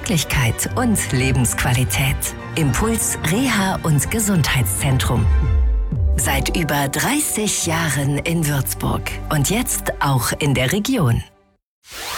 Beweglichkeit und Lebensqualität. Impuls Reha- und Gesundheitszentrum. Seit über 30 Jahren in Würzburg und jetzt auch in der Region.